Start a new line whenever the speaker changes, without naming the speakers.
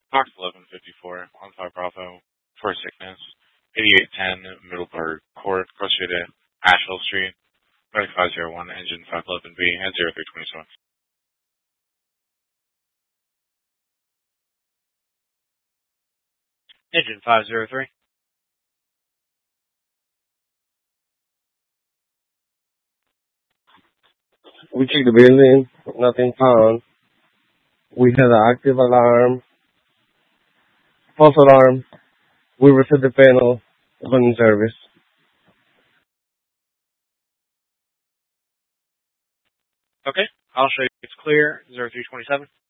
Box 1154, on 5 Bravo, for sickness, 8810 Middleburg Court, closer to Asheville Street, Medic 501, Engine 511B, and 0327. Engine 503.
We checked the building, nothing found. We had an active alarm, false alarm. We reset the panel, running service.
Okay, I'll show you it's clear, 0327.